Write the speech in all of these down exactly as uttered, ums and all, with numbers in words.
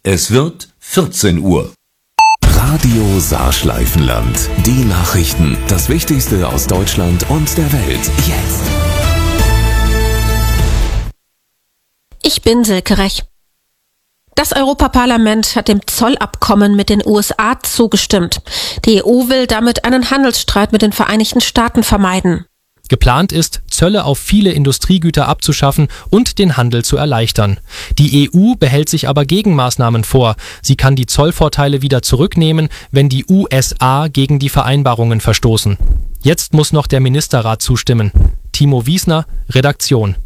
Es wird vierzehn Uhr. Radio Saarschleifenland. Die Nachrichten. Das Wichtigste aus Deutschland und der Welt. Jetzt. Ich bin Silke Rech. Das Europaparlament hat dem Zollabkommen mit den U S A zugestimmt. Die E U will damit einen Handelsstreit mit den Vereinigten Staaten vermeiden. Geplant ist, Zölle auf viele Industriegüter abzuschaffen und den Handel zu erleichtern. Die E U behält sich aber Gegenmaßnahmen vor. Sie kann die Zollvorteile wieder zurücknehmen, wenn die U S A gegen die Vereinbarungen verstoßen. Jetzt muss noch der Ministerrat zustimmen. Timo Wiesner, Redaktion.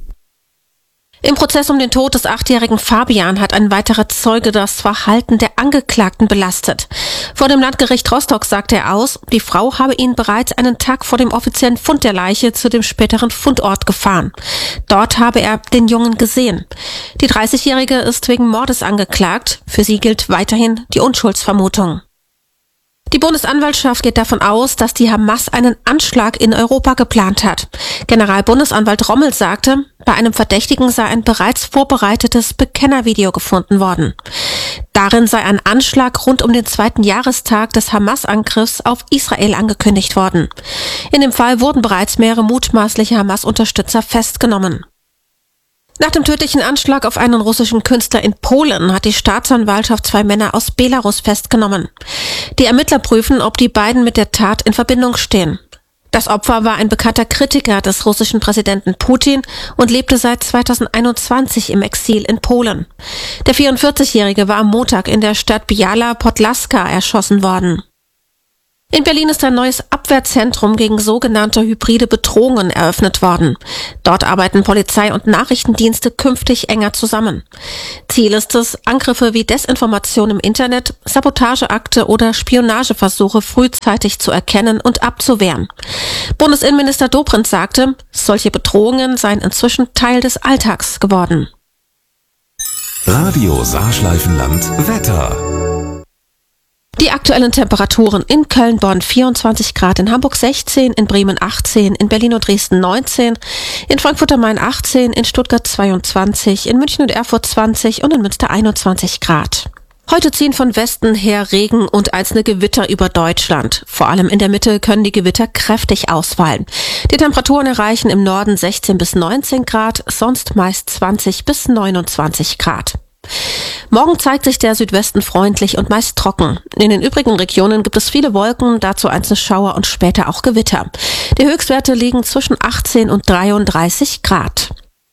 Im Prozess um den Tod des achtjährigen Fabian hat ein weiterer Zeuge das Verhalten der Angeklagten belastet. Vor dem Landgericht Rostock sagte er aus, die Frau habe ihn bereits einen Tag vor dem offiziellen Fund der Leiche zu dem späteren Fundort gefahren. Dort habe er den Jungen gesehen. Die dreißigjährige ist wegen Mordes angeklagt. Für sie gilt weiterhin die Unschuldsvermutung. Die Bundesanwaltschaft geht davon aus, dass die Hamas einen Anschlag in Europa geplant hat. Generalbundesanwalt Rommel sagte, bei einem Verdächtigen sei ein bereits vorbereitetes Bekennervideo gefunden worden. Darin sei ein Anschlag rund um den zweiten Jahrestag des Hamas-Angriffs auf Israel angekündigt worden. In dem Fall wurden bereits mehrere mutmaßliche Hamas-Unterstützer festgenommen. Nach dem tödlichen Anschlag auf einen russischen Künstler in Polen hat die Staatsanwaltschaft zwei Männer aus Belarus festgenommen. Die Ermittler prüfen, ob die beiden mit der Tat in Verbindung stehen. Das Opfer war ein bekannter Kritiker des russischen Präsidenten Putin und lebte seit zweitausendeinundzwanzig im Exil in Polen. Der vierundvierzigjährige war am Montag in der Stadt Biała Podlaska erschossen worden. In Berlin ist ein neues Abwehrzentrum gegen sogenannte hybride Bedrohungen eröffnet worden. Dort arbeiten Polizei und Nachrichtendienste künftig enger zusammen. Ziel ist es, Angriffe wie Desinformation im Internet, Sabotageakte oder Spionageversuche frühzeitig zu erkennen und abzuwehren. Bundesinnenminister Dobrindt sagte, solche Bedrohungen seien inzwischen Teil des Alltags geworden. Radio Saarschleifenland Wetter. Die aktuellen Temperaturen in Köln, Bonn vierundzwanzig Grad, in Hamburg sechzehn, in Bremen achtzehn, in Berlin und Dresden neunzehn, in Frankfurt am Main achtzehn, in Stuttgart zweiundzwanzig, in München und Erfurt zwanzig und in Münster einundzwanzig Grad. Heute ziehen von Westen her Regen und einzelne Gewitter über Deutschland. Vor allem in der Mitte können die Gewitter kräftig ausfallen. Die Temperaturen erreichen im Norden sechzehn bis neunzehn Grad, sonst meist zwanzig bis neunundzwanzig Grad. Morgen zeigt sich der Südwesten freundlich und meist trocken. In den übrigen Regionen gibt es viele Wolken, dazu einzelne Schauer und später auch Gewitter. Die Höchstwerte liegen zwischen achtzehn und dreiunddreißig Grad.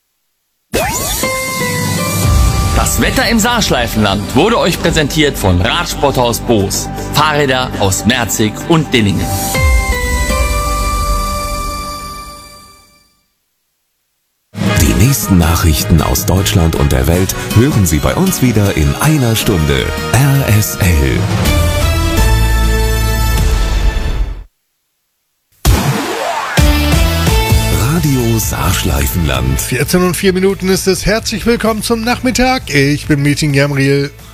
Das Wetter im Saarschleifenland wurde euch präsentiert von Radsporthaus Boos. Fahrräder aus Merzig und Dillingen. Die nächsten Nachrichten aus Deutschland und der Welt hören Sie bei uns wieder in einer Stunde. R S L. Radio Saarschleifenland. vierzehn und vier Minuten ist es. Herzlich willkommen zum Nachmittag. Ich bin Meeting Jamriel.